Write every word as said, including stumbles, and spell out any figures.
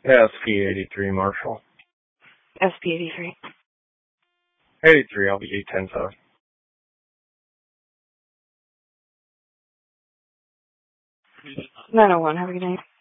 S P eighty-three, Marshall. S P eighty-three. eighty-three, I'll be eight ten seven. nine oh one, have a good night.